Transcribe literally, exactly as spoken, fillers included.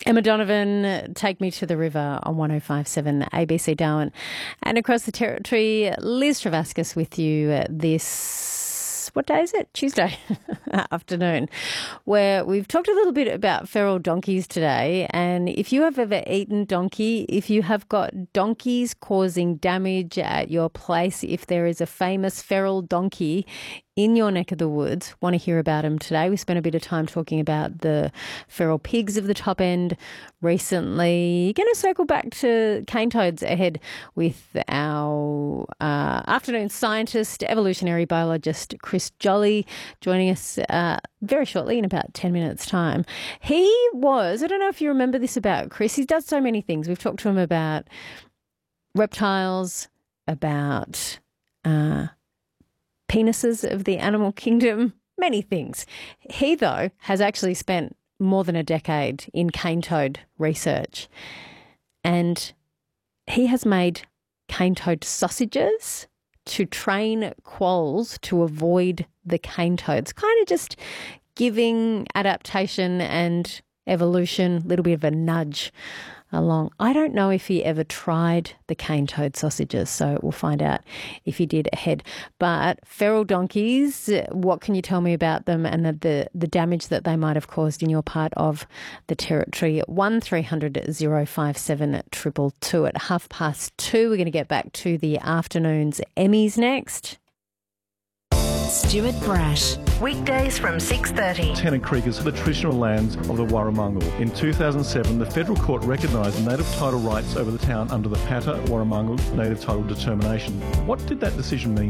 Emma Donovan, Take Me to the River on one oh five point seven A B C Darwin. And across the territory, Liz Travascus with you uh, this, what day is it? Tuesday afternoon, where we've talked a little bit about feral donkeys today. And if you have ever eaten donkey, if you have got donkeys causing damage at your place, if there is a famous feral donkey in your neck of the woods, want to hear about them today. We spent a bit of time talking about the feral pigs of the top end recently. Going to circle back to cane toads ahead with our uh, afternoon scientist, evolutionary biologist Chris Jolly, joining us uh, very shortly in about ten minutes' time. He was, I don't know if you remember this about Chris, he does so many things. We've talked to him about reptiles, about Uh, penises of the animal kingdom, many things. He, though, has actually spent more than a decade in cane toad research, and he has made cane toad sausages to train quolls to avoid the cane toads, kind of just giving adaptation and evolution a little bit of a nudge along. I don't know if he ever tried the cane toad sausages, so we'll find out if he did ahead. But feral donkeys, what can you tell me about them and the, the, the damage that they might have caused in your part of the territory? one three hundred oh five seven two two two at half past two. We're going to get back to the afternoon's Emmys next. Stuart Brash. Weekdays from six thirty. Tennant Creek is the traditional lands of the Warramungal. In two thousand seven, the federal court recognised native title rights over the town under the Pata Warramungal Native Title Determination. What did that decision mean